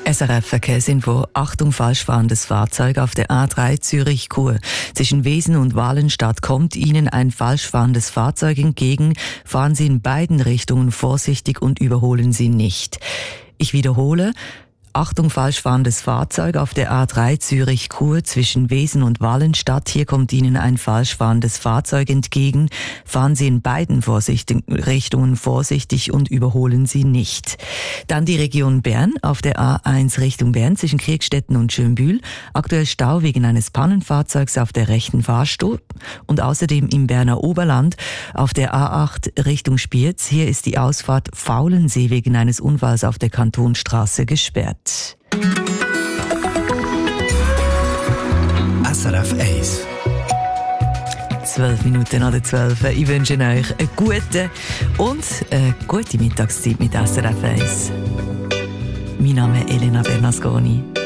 SRF Verkehrsinfo. Achtung, falsch fahrendes Fahrzeug auf der A3 Zürich-Chur. Zwischen Wesen und Walenstadt kommt Ihnen ein falsch fahrendes Fahrzeug entgegen. Fahren Sie in beiden Richtungen vorsichtig und überholen Sie nicht. Ich wiederhole. Achtung, falsch fahrendes Fahrzeug auf der A3 Zürich-Chur zwischen Wesen und Walenstadt. Hier kommt Ihnen ein falsch fahrendes Fahrzeug entgegen. Fahren Sie in beiden Richtungen vorsichtig und überholen Sie nicht. Dann die Region Bern auf der A1 Richtung Bern zwischen Kriegstetten und Schönbühl. Aktuell Stau wegen eines Pannenfahrzeugs auf der rechten Fahrspur. Und außerdem im Berner Oberland auf der A8 Richtung Spiez. Hier ist die Ausfahrt Faulensee wegen eines Unfalls auf der Kantonstraße gesperrt. SRF 1. 12 Minuten nach der 12. Ich wünsche euch eine gute und eine gute Mittagszeit mit SRF 1. Mein Name ist Elena Bernasconi.